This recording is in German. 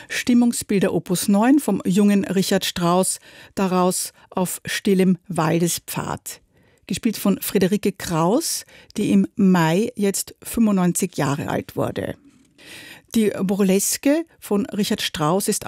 Stimmungsbilder Opus 9 vom jungen Richard Strauss, daraus auf stillem Waldespfad. Gespielt von Friederike Kraus, die im Mai jetzt 95 Jahre alt wurde. Die Burleske von Richard Strauss ist